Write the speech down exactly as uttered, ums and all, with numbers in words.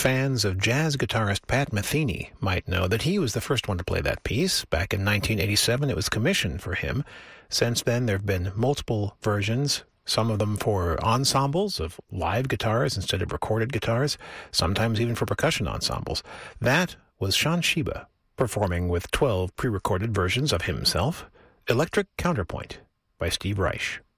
Fans of jazz guitarist Pat Metheny might know that he was the first one to play that piece. Back in nineteen eighty-seven, it was commissioned for him. Since then, there have been multiple versions, some of them for ensembles of live guitars instead of recorded guitars, sometimes even for percussion ensembles. That was Shawn Sheba, performing with twelve pre-recorded versions of himself, Electric Counterpoint by Steve Reich.